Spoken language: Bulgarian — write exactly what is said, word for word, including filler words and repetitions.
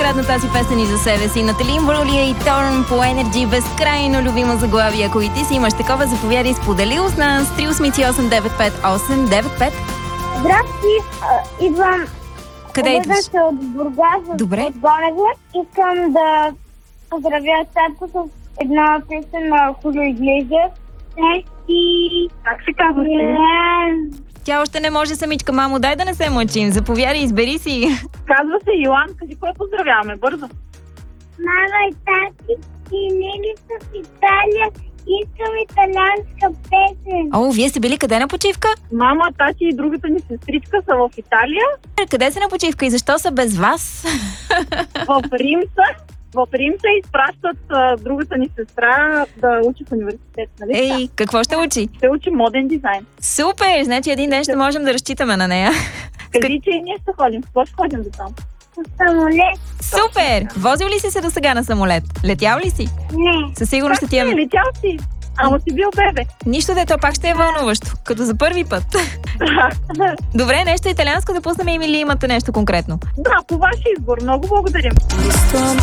открадна тази песен и за себе си. Натали Имбрулия и Торн по Energy, безкрайно любимо заглавие. Ако и ти си имаш такова, заповядай, сподели с нас. три осем осем девет пет осем девет пет. Здрасти, а, идвам. Къде Обаждам идваш? се от Бургас, Добре. от Гонеглед. Искам да поздравя татко с една песен на Хулио Иглезиас. Нести. Как се казва? Тя още не може самичка, мамо, дай да не се мъчим. Заповядай, избери си. Казва се Йоан. Кажи, кое поздравяваме? Бързо. Мама и тати, и Нели са в Италия. Искам италианска песен. О, вие сте били къде на почивка? Мама, тати и другата ни сестричка са в Италия. Къде са на почивка и защо са без вас? В Рим са. В Рим се изпращат а, другата ни сестра да учи в университет. Нали? Ей, какво ще учи? Ще учи моден дизайн. Супер! Значи един ден ще можем да разчитаме на нея. Кажи, че и ние ще ходим. С какво ще ходим до там? Самолет? Супер! Возил ли си се до сега на самолет? Летял ли си? Не. Със сигурност ще ти Как е... си? Летял си. Ама си бил бебе. Нищо де, то пак ще е вълнуващо, като за първи път. Добре, нещо италианско да пуснем или имате нещо конкретно? Да, по ваш избор. Много благодарим.